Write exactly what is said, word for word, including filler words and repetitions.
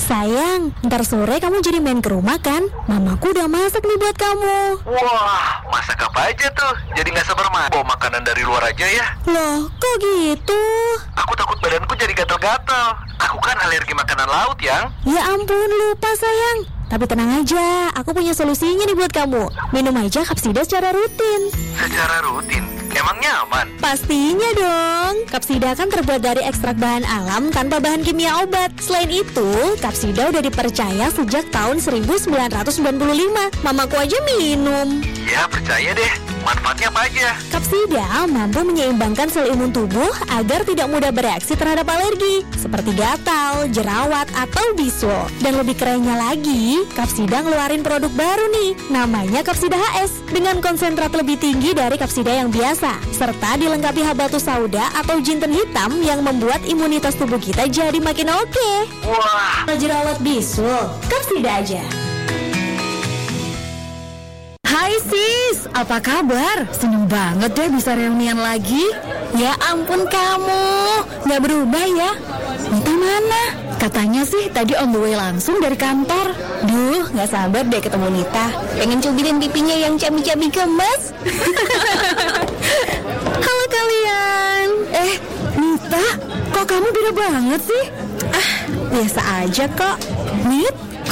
Sayang, ntar sore kamu jadi main ke rumah kan? Mamaku udah masak nih buat kamu. Wah, masak apa aja tuh? Jadi gak sabar mah bawa makanan dari luar aja ya. Loh, kok gitu? Aku takut badanku jadi gatal-gatal. Aku kan alergi makanan laut, Yang. Ya ampun, lupa sayang. Tapi tenang aja, aku punya solusinya nih buat kamu. Minum aja Kapsida secara rutin. Secara rutin? Emangnya aman? Pastinya dong. Kapsida kan terbuat dari ekstrak bahan alam tanpa bahan kimia obat. Selain itu, Kapsida udah dipercaya sejak tahun seribu sembilan ratus sembilan puluh lima. Mamaku aja minum. Ya, percaya deh. Manfaatnya apa aja? Kapsida mampu menyeimbangkan sel imun tubuh agar tidak mudah bereaksi terhadap alergi, seperti gatal, jerawat, atau bisul. Dan lebih kerennya lagi, Kapsida ngeluarin produk baru nih, namanya Kapsida H S, dengan konsentrat lebih tinggi dari Kapsida yang biasa, serta dilengkapi habatus sauda atau jinten hitam yang membuat imunitas tubuh kita jadi makin oke. Wah, Jerawat bisul, Kapsida aja. Hai sis, apa kabar? Seneng banget deh bisa reunian lagi. Ya ampun kamu, gak berubah ya? Nita mana? Katanya sih tadi on the way langsung dari kantor. Duh, gak sabar deh ketemu Nita. Pengen cubilin pipinya yang cabi-cabi gemes. Halo kalian. Eh, Nita, kok kamu beda banget sih? Ah, biasa aja kok. Nit,